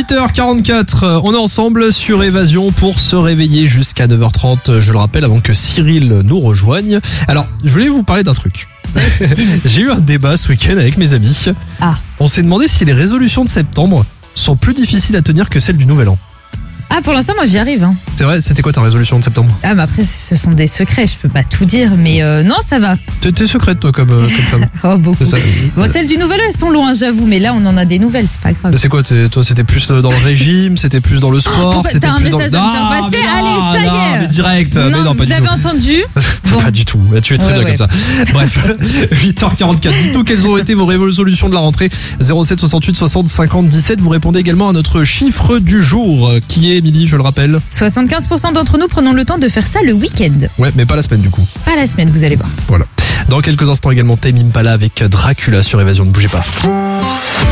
8h44, on est ensemble sur Évasion pour se réveiller jusqu'à 9h30, je le rappelle, avant que Cyril nous rejoigne. Alors, je voulais vous parler d'un truc. J'ai eu un débat ce week-end avec mes amis. On s'est demandé si les résolutions de septembre sont plus difficiles à tenir que celles du Nouvel An. Pour l'instant, moi, j'y arrive. C'est vrai, c'était quoi ta résolution de septembre ? Mais après, ce sont des secrets, je peux pas tout dire, mais non, ça va. T'es secrète, toi, comme femme. Oh, beaucoup. C'est ça. Bon, celles du Nouvel An, elles sont loin, j'avoue, mais là, on en a des nouvelles, c'est pas grave. C'est quoi, toi, c'était plus dans le régime, c'était plus dans le sport, Pourquoi c'était t'as un plus dans message à me faire passer ? Allez, ça y est. mais direct. Non, mais non, pas vous du avez tout. entendu ? Pas du tout. Tu es très bien comme ça. Bref, 8h44. Dites-nous quelles ont été vos résolutions de la rentrée. 07 68 60 50 17. Vous répondez également à notre chiffre du jour, qui est, Émilie, je le rappelle. 75% d'entre nous prenons le temps de faire ça le week-end. Ouais, mais pas la semaine du coup. Pas la semaine, vous allez voir. Voilà. Dans quelques instants également, Tame Impala avec Dracula sur Évasion. Ne bougez pas.